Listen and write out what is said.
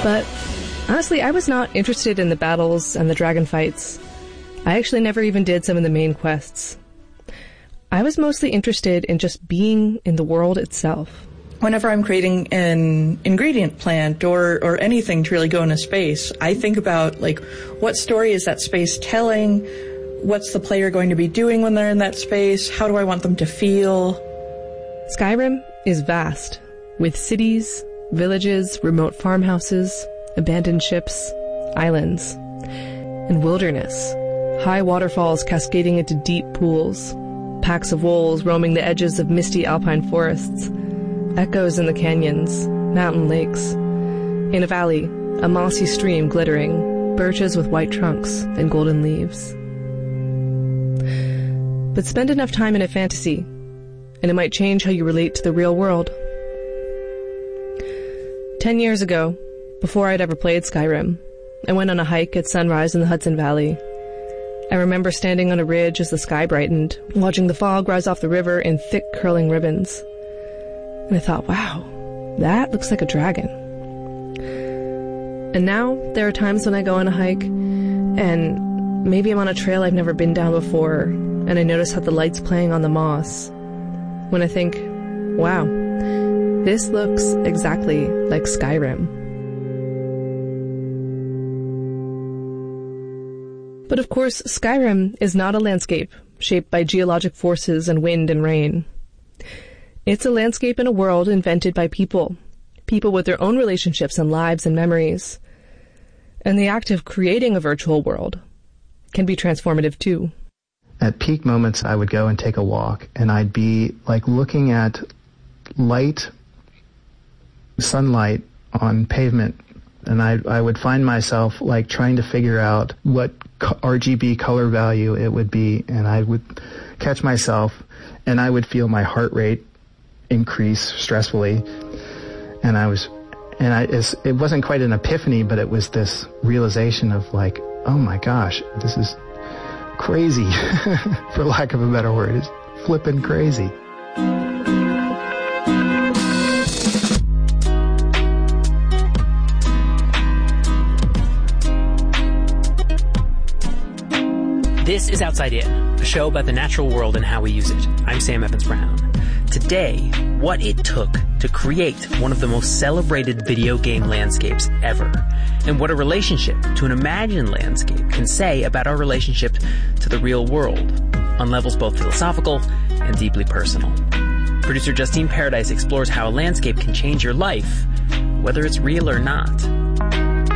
But honestly, I was not interested in the battles and the dragon fights. I actually never even did some of the main quests. I was mostly interested in just being in the world itself. Whenever I'm creating an ingredient plant or anything to really go into space, I think about, like, what story is that space telling? What's the player going to be doing when they're in that space? How do I want them to feel? Skyrim is vast, with cities, villages, remote farmhouses, abandoned ships, islands, and wilderness. High waterfalls cascading into deep pools, packs of wolves roaming the edges of misty alpine forests, echoes in the canyons, mountain lakes. In a valley, a mossy stream glittering, birches with white trunks and golden leaves. But spend enough time in a fantasy, and it might change how you relate to the real world. 10 years ago, before I'd ever played Skyrim, I went on a hike at sunrise in the Hudson Valley. I remember standing on a ridge as the sky brightened, watching the fog rise off the river in thick curling ribbons. And I thought, wow, that looks like a dragon. And now there are times when I go on a hike and maybe I'm on a trail I've never been down before and I notice how the light's playing on the moss. When I think, wow, this looks exactly like Skyrim. But of course, Skyrim is not a landscape shaped by geologic forces and wind and rain. It's a landscape in a world invented by people with their own relationships and lives and memories. And the act of creating a virtual world can be transformative too. At peak moments, I would go and take a walk, and I'd be like looking at light, sunlight on pavement, and I would find myself like trying to figure out what RGB color value it would be, and I would catch myself, and I would feel my heart rate increase stressfully, and it wasn't quite an epiphany, but it was this realization of like, oh my gosh, this is crazy, for lack of a better word. It's flippin' crazy. This is Outside In, a show about the natural world and how we use it. I'm Sam Evans-Brown. Today, what it took to create one of the most celebrated video game landscapes ever, and what a relationship to an imagined landscape can say about our relationship to the real world, on levels both philosophical and deeply personal. Producer Justine Paradise explores how a landscape can change your life, whether it's real or not.